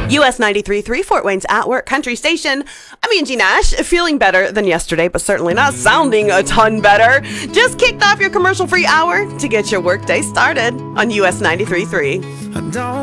US 93.3, Fort Wayne's At Work Country Station. I'm Angie Nash, feeling better than yesterday, but certainly not sounding a ton better. Just kicked off your commercial-free hour to get your workday started on US 93.3.